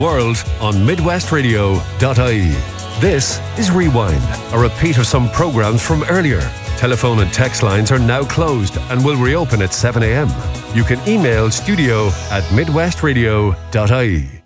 World on MidwestRadio.ie. This is Rewind, a repeat of some programs from earlier. Telephone and text lines are now closed and will reopen at 7 a.m. You can email studio@midwestradio.ie.